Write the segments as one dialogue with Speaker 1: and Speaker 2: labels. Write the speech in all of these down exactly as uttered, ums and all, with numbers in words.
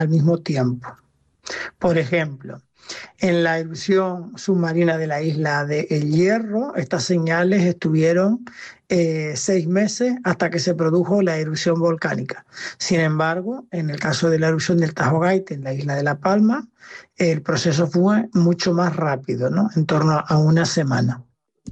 Speaker 1: al mismo tiempo. Por ejemplo, en la erupción submarina de la isla de El Hierro, estas señales estuvieron eh, seis meses hasta que se produjo la erupción volcánica. Sin embargo, en el caso de la erupción del Tajo Gaite en la isla de La Palma, el proceso fue mucho más rápido, ¿no? En torno a una semana.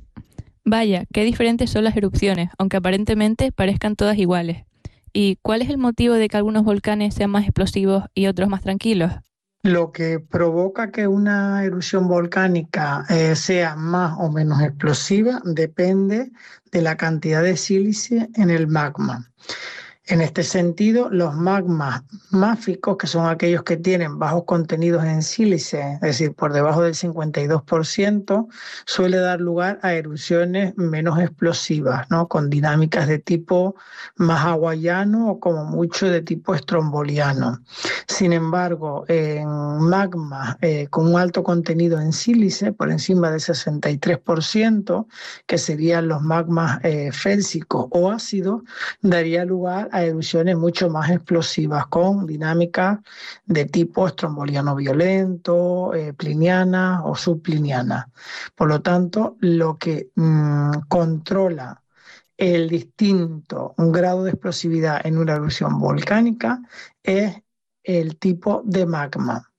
Speaker 2: Vaya, qué diferentes son las erupciones, aunque aparentemente parezcan todas iguales. ¿Y cuál es el motivo de que algunos volcanes sean más explosivos y otros más tranquilos?
Speaker 1: Lo que provoca que una erupción volcánica eh, sea más o menos explosiva depende de la cantidad de sílice en el magma. En este sentido, los magmas máficos, que son aquellos que tienen bajos contenidos en sílice, es decir, por debajo del cincuenta y dos por ciento, suele dar lugar a erupciones menos explosivas, ¿no? Con dinámicas de tipo más hawaiano o como mucho de tipo estromboliano. Sin embargo, en magmas eh, con un alto contenido en sílice, por encima del sesenta y tres por ciento, que serían los magmas eh, félsicos o ácidos, daría lugar a erupciones mucho más explosivas con dinámicas de tipo estromboliano violento, eh, pliniana o subpliniana. Por lo tanto, lo que mmm, controla el distinto un grado de explosividad en una erupción volcánica es el tipo de magma.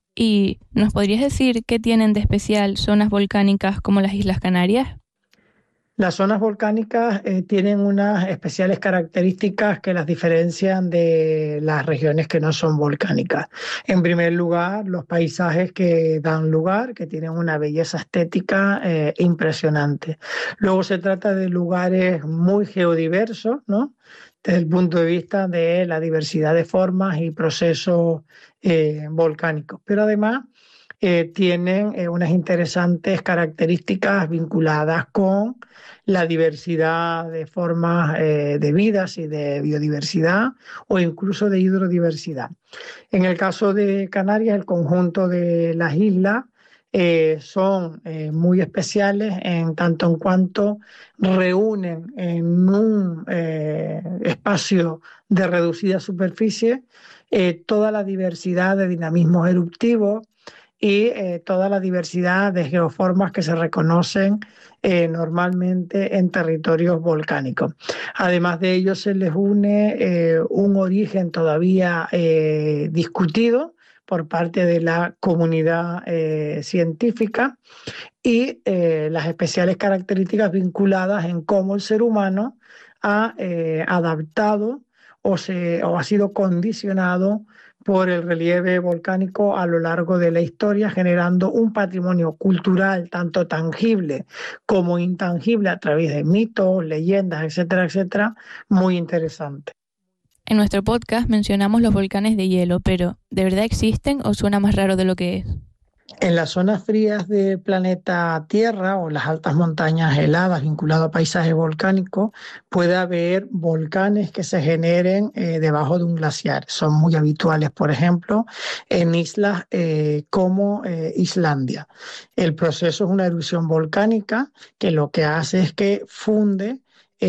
Speaker 2: ¿Y nos podrías decir qué tienen de especial zonas volcánicas como las Islas Canarias?
Speaker 1: Las zonas volcánicas eh, tienen unas especiales características que las diferencian de las regiones que no son volcánicas. En primer lugar, los paisajes que dan lugar, que tienen una belleza estética eh, impresionante. Luego se trata de lugares muy geodiversos, ¿no? Desde el punto de vista de la diversidad de formas y procesos eh, volcánicos. Pero además eh, tienen eh, unas interesantes características vinculadas con la diversidad de formas eh, de vidas y de biodiversidad o incluso de hidrodiversidad. En el caso de Canarias, el conjunto de las islas eh, son eh, muy especiales en tanto en cuanto reúnen en un eh, espacio de reducida superficie eh, toda la diversidad de dinamismos eruptivos y eh, toda la diversidad de geoformas que se reconocen eh, normalmente en territorios volcánicos. Además de ello, se les une eh, un origen todavía eh, discutido por parte de la comunidad eh, científica y eh, las especiales características vinculadas en cómo el ser humano ha eh, adaptado o, se, o ha sido condicionado por el relieve volcánico a lo largo de la historia, generando un patrimonio cultural tanto tangible como intangible a través de mitos, leyendas, etcétera, etcétera, muy interesante.
Speaker 2: En nuestro podcast mencionamos los volcanes de hielo, pero ¿de verdad existen o suena más raro de lo que es?
Speaker 1: En las zonas frías del planeta Tierra o las altas montañas heladas vinculadas a paisajes volcánicos, puede haber volcanes que se generen eh, debajo de un glaciar. Son muy habituales, por ejemplo, en islas eh, como eh, Islandia. El proceso es una erupción volcánica que lo que hace es que funde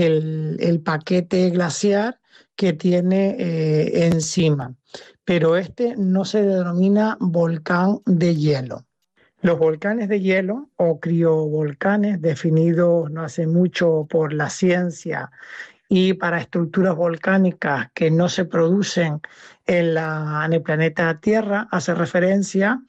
Speaker 1: el, el paquete glaciar que tiene eh, encima, pero este no se denomina volcán de hielo. Los volcanes de hielo o criovolcanes, definidos no hace mucho por la ciencia y para estructuras volcánicas que no se producen en, la, en el planeta Tierra, hace referencia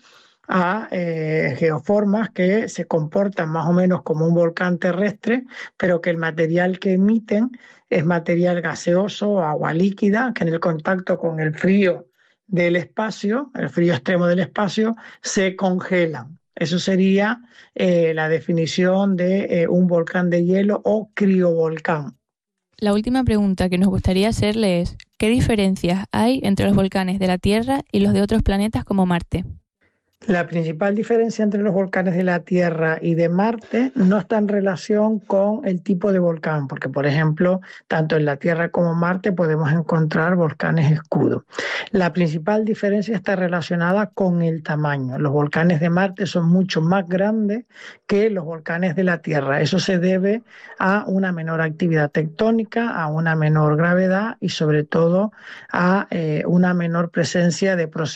Speaker 1: a eh, geoformas que se comportan más o menos como un volcán terrestre, pero que el material que emiten es material gaseoso, agua líquida, que en el contacto con el frío del espacio, el frío extremo del espacio, se congelan. Eso sería eh, la definición de eh, un volcán de hielo o criovolcán.
Speaker 2: La última pregunta que nos gustaría hacerle es, ¿qué diferencias hay entre los volcanes de la Tierra y los de otros planetas como Marte?
Speaker 1: La principal diferencia entre los volcanes de la Tierra y de Marte no está en relación con el tipo de volcán, porque, por ejemplo, tanto en la Tierra como en Marte podemos encontrar volcanes escudo. La principal diferencia está relacionada con el tamaño. Los volcanes de Marte son mucho más grandes que los volcanes de la Tierra. Eso se debe a una menor actividad tectónica, a una menor gravedad y, sobre todo, a eh, una menor presencia de procesos